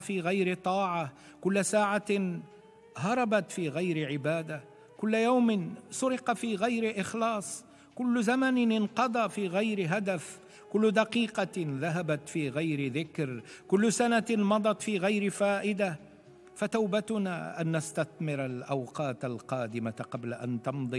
في غير طاعة، كل ساعة هربت في غير عبادة، كل يوم سرق في غير إخلاص، كل زمن انقضى في غير هدف، كل دقيقة ذهبت في غير ذكر، كل سنة مضت في غير فائدة. فتوبتنا أن نستثمر الأوقات القادمة قبل أن تمضي.